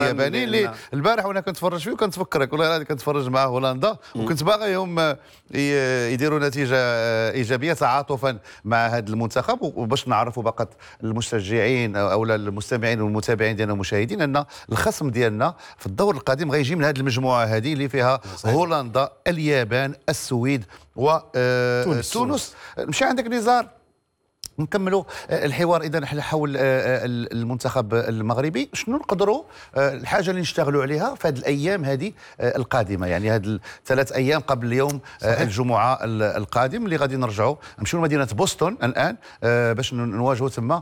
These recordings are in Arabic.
الياباني اللي البارح وانا كنتفرج فيه وكنتفكرك والله العظيم كنتفرج مع هولندا وكنت باغيهم يديروا نتيجه ايجابيه تعاطفا مع هذا المنتخب وباش نعرفوا فقط المشجعين او المستمعين والمتابعين ديالنا والمشاهدين ان الخصم ديالنا في الدور القادم غيجي من هذه المجموعه هذه اللي فيها هولندا، اليابان، السويد وتونس. مشي عندك نزار نكملوا الحوار اذا حول المنتخب المغربي. شنو نقدروا الحاجه اللي نشتغلوا عليها في هذه الايام هذه القادمه، يعني هذه الثلاث ايام قبل اليوم الجمعه القادم اللي غادي نرجعوا نمشيو لمدينه بوسطن الان باش نواجهوا ثم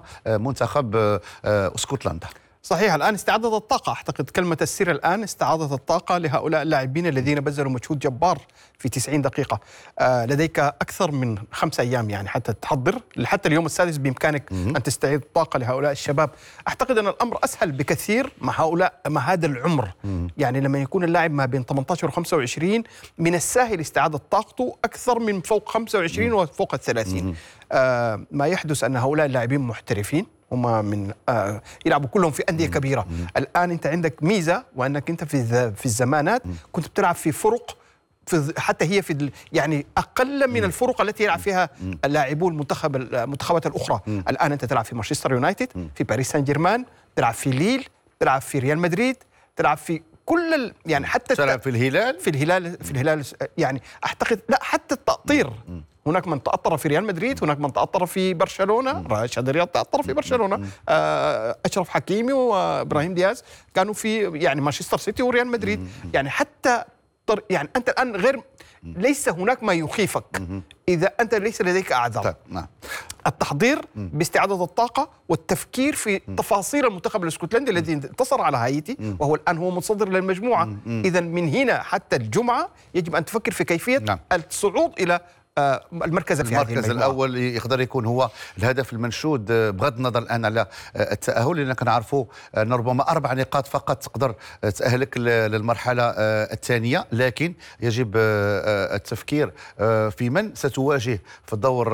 منتخب اسكتلندا. صحيح. الآن استعادة الطاقة، أعتقد كلمة السر الآن استعادة الطاقة لهؤلاء اللاعبين الذين بذلوا مجهود جبار في 90 دقيقة. لديك أكثر من 5 أيام يعني حتى تحضر، حتى اليوم السادس بإمكانك أن تستعيد الطاقة لهؤلاء الشباب. أعتقد أن الأمر أسهل بكثير مع هذا العمر. يعني لما يكون اللاعب ما بين 18 و 25 من السهل استعادة طاقته أكثر من فوق 25 وفوق 30. ما يحدث أن هؤلاء اللاعبين محترفين، هم من يلعبوا كلهم في أندية كبيرة. الآن أنت عندك ميزة وأنك أنت في الزمانات كنت بتلعب في فرق حتى هي في يعني أقل من الفرق التي يلعب فيها اللاعبو المنتخبات الأخرى. الآن أنت تلعب في مانشستر يونايتد، في باريس سان جيرمان، تلعب في ليل، تلعب في ريال مدريد، تلعب في كل يعني حتى تلعب في الهلال يعني أعتقد لا حتى التأطير. هناك من تأطر في ريال مدريد، هناك من تأطر في برشلونة، راشد رياض تأطر في برشلونة، أشرف حكيمي وإبراهيم دياز كانوا في يعني مانشستر سيتي وريال مدريد. يعني حتى يعني أنت الآن ليس هناك ما يخيفك إذا أنت ليس لديك أعذار. التحضير باستعادة الطاقة والتفكير في تفاصيل المنتخب الاسكتلندي الذي انتصر على هايتي وهو الآن هو متصدر للمجموعة. إذا من هنا حتى الجمعة يجب أن تفكر في كيفية الصعود إلى المركز الأول يقدر يكون هو الهدف المنشود بغض النظر الآن على التأهل، لأن كنعرفوا أن ربما 4 نقاط فقط تقدر تأهلك للمرحلة الثانية، لكن يجب التفكير في من ستواجه في الدور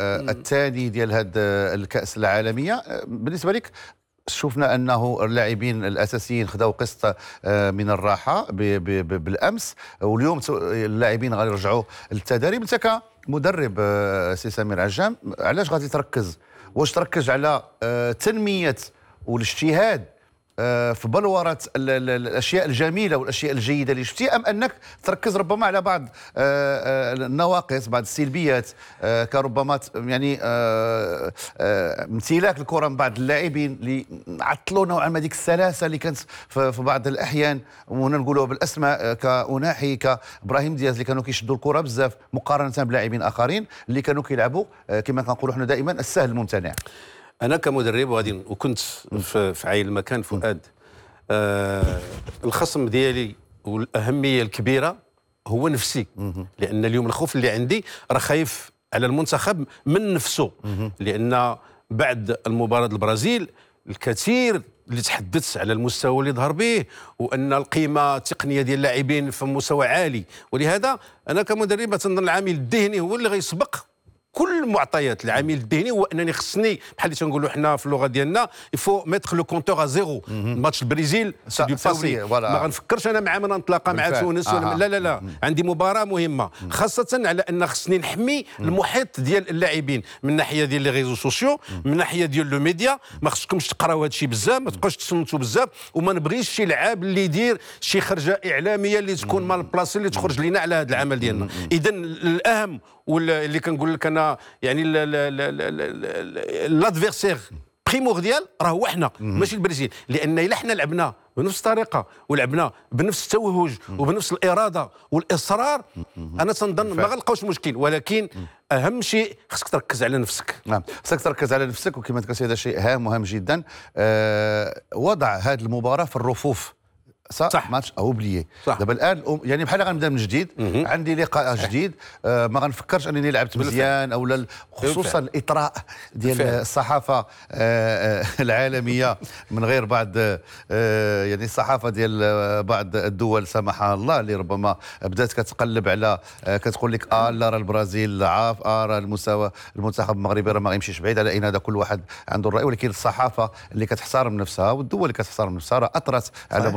الثاني ديال هذه الكأس العالمية. بالنسبة لك شفنا انه اللاعبين الاساسيين خذوا قسط من الراحه بالامس، واليوم اللاعبين غادي يرجعوا للتدريب. انت كمدرب سي سمير عجام علاش غادي تركز؟ واش تركز على تنميه والاجتهاد في بلورة الأشياء الجميلة والأشياء الجيدة اللي شفتي، أم أنك تركز ربما على بعض النواقص، بعض السلبيات كربما يعني امتلاك الكرة من بعض اللاعبين اللي عطلوا نوعا ما ديك السلاسة اللي كانت في بعض الأحيان، وهنا نقولوا بالأسماء كأناحي كإبراهيم دياز اللي كانوا كيشدوا الكرة بزاف مقارنة بلاعبين آخرين اللي كانوا كيلعبوا كما كنقولوا احنا دائما السهل الممتنع. أنا كمدرب وكنت في عين المكان فؤاد، الخصم ديالي والأهمية الكبيرة هو نفسي، لأن اليوم الخوف اللي عندي راه خايف على المنتخب من نفسه، لأن بعد المباراة البرازيل الكثير اللي تحدث على المستوى اللي ظهر به وأن القيمة التقنية ديال اللاعبين في مستوى عالي، ولهذا أنا كمدرب تنظن العامل الذهني هو اللي غيسبق كل المعطيات. العامل الذهني هو انني خصني بحال اللي تنقولوا حنا في اللغه ديالنا يفو ميتر لو كونتور ا زيرو. ماتش البرازيل سي دو باسي، ما غنفكرش انا مع من نتلاقى مع تونس لا عندي مباراه مهمه، خاصه على ان خصني نحمي المحيط ديال اللاعبين من ناحيه ديال لي ريزو سوسيو، من ناحيه ديال لو ميديا. ما خصكمش تقراو هذا الشيء بزاف، ما تبقاوش تصنتوا بزاف، وما نبغيش شي لعاب اللي يدير شي خرجه اعلاميه اللي تكون مال بلاصي اللي تخرج لينا على هذا العمل ديالنا. اذا الاهم واللي كنقول لك انا يعني لادفيرسير بريمورديال راه هو احنا ماشي البرازيل، لان الا حنا لعبنا بنفس الطريقه ولعبنا بنفس التوهج وبنفس الاراده والاصرار انا تنظن ما غنلقاوش مشكل. ولكن اهم شيء خصك تركز على نفسك. نعم خصك تركز على نفسك، وكما تقول هذا شيء هام مهم جدا. وضع هذه المباراه في الرفوف صح. ماتش اوبليي. صح. دابا الان يعني بحال غنبدا من جديد، عندي لقاء جديد، ما غنفكرش انني لعبت مزيان او لا، خصوصا الاطراء ديال بالفعل. الصحافه العالميه من غير بعض يعني الصحافه ديال بعض الدول سمحها الله، اللي ربما بدات كتقلب على كتقول لك لا راه البرازيل ضعاف، راه المنتخب المغربي راه ما غيمشيش بعيد، على ان هذا كل واحد عنده الراي، ولكن الصحافه اللي كتحترم نفسها والدول اللي كتحترم نفسها راه اطرت على